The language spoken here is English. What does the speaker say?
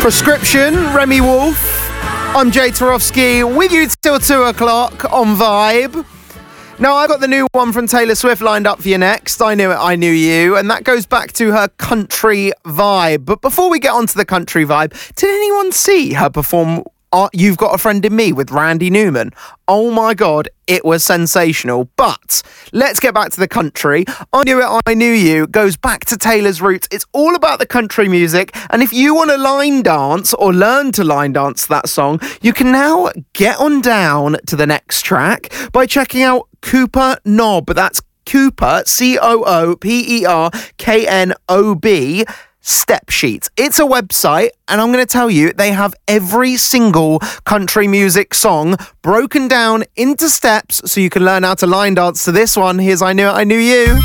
Prescription, Remy Wolf. I'm Jay Tarofsky with you till 2 o'clock on Vibe. Now, I got the new one from Taylor Swift lined up for you next. I Knew It, I Knew You. And that goes back to her country vibe. But before we get onto the country vibe, did anyone see her perform You've Got a Friend in Me with Randy Newman? Oh my God, it was sensational. But let's get back to the country. I Knew It, I Knew You goes back to Taylor's roots. It's all about the country music. And if you want to line dance or learn to line dance that song, you can now get on down to the next track by checking out Cooper Knob. That's Cooper, COOPERKNOB. Step Sheets. It's a website, and I'm going to tell you, they have every single country music song broken down into steps so you can learn how to line dance to this one. Here's I Knew It, I Knew You.